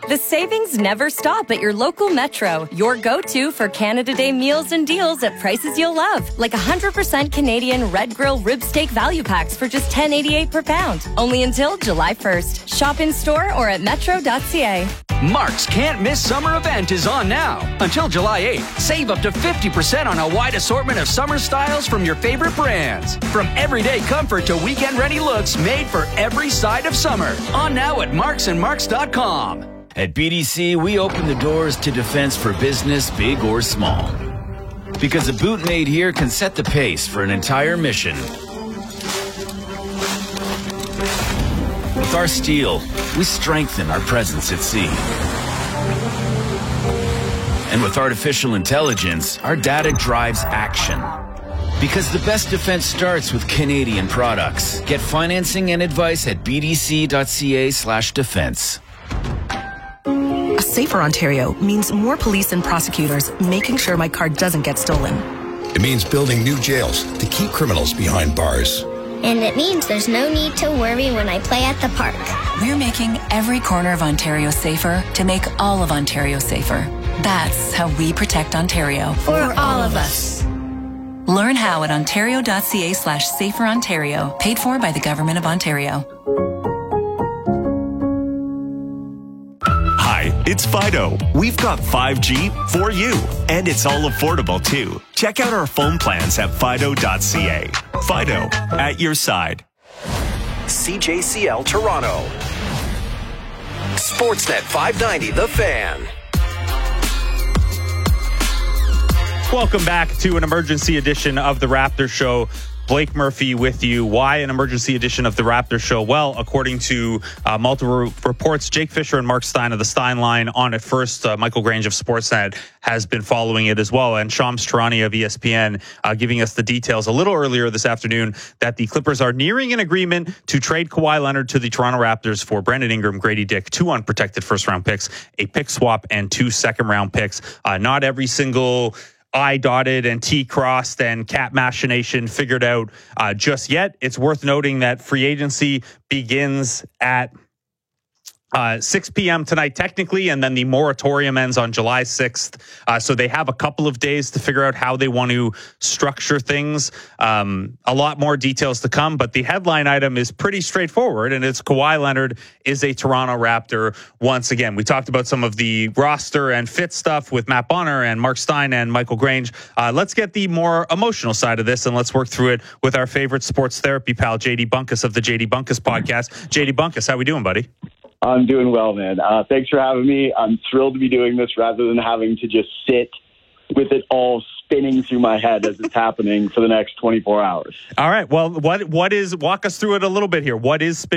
The savings never stop at your local Metro, your go-to for Canada Day meals and deals at prices you'll love. Like 100% Canadian Red Grill rib steak value packs for just $10.88 per pound. Only until July 1st. Shop in store or at metro.ca. Mark's Can't Miss Summer event is on now. Until July 8th, save up to 50% on a wide assortment of summer styles from your favorite brands. From everyday comfort to weekend-ready looks made for every side of summer. On now at marksandmarks.com. At BDC, we open the doors to defense for business, big or small. Because a boot made here can set the pace for an entire mission. With our steel, we strengthen our presence at sea. And with artificial intelligence, our data drives action. Because the best defense starts with Canadian products. Get financing and advice at bdc.ca/defense. A safer Ontario means more police and prosecutors making sure my car doesn't get stolen. It means building new jails to keep criminals behind bars. And it means there's no need to worry when I play at the park. We're making every corner of Ontario safer to make all of Ontario safer. That's how we protect Ontario. For all of us. Learn how at ontario.ca/saferontario. Paid for by the Government of Ontario. Hi, it's Fido. We've got 5G for you, and it's all affordable too. Check out our phone plans at fido.ca. Fido, at your side. CJCL Toronto. Sportsnet 590, The Fan. Welcome back to an emergency edition of the Raptor Show. Blake Murphy with you. Why an emergency edition of the Raptor Show? Well, according to multiple reports, Jake Fisher and Mark Stein of the Stein Line on it first. Michael Grange of Sportsnet has been following it as well. And Shams Charania of ESPN giving us the details a little earlier this afternoon that the Clippers are nearing an agreement to trade Kawhi Leonard to the Toronto Raptors for Brandon Ingram, Grady Dick, 2 unprotected first-round picks, a pick swap, and 2 second-round picks. Not every single I dotted and T crossed and cap machination figured out just yet. It's worth noting that free agency begins at 6 p.m. tonight, technically, and then the moratorium ends on July 6th. So they have a couple of days to figure out how they want to structure things. A lot more details to come, but the headline item is pretty straightforward, and it's Kawhi Leonard is a Toronto Raptor once again. We talked about some of the roster and fit stuff with Matt Bonner and Mark Stein and Michael Grange. Let's get the more emotional side of this, and let's work through it with our favorite sports therapy pal, JD Bunkus of the JD Bunkus podcast. JD Bunkus, how we doing, buddy? I'm doing well, man. Thanks for having me. I'm thrilled to be doing this rather than having to just sit with it all spinning through my head as it's happening for the next 24 hours. All right. Well, what is, walk us through it a little bit here. What is spinning